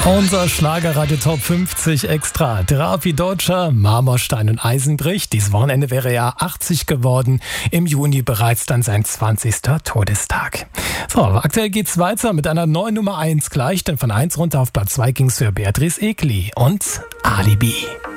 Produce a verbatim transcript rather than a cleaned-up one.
Unser Schlagerradio Top fünfzig Extra. Therapie Deutscher, Marmorstein und Eisenbrich. Dieses Wochenende wäre er achtzig geworden. Im Juni bereits dann sein zwanzigster Todestag. So, aktuell geht's weiter mit einer neuen Nummer eins gleich, denn von eins runter auf Platz zwei ging's für Beatrice Egli und Alibi.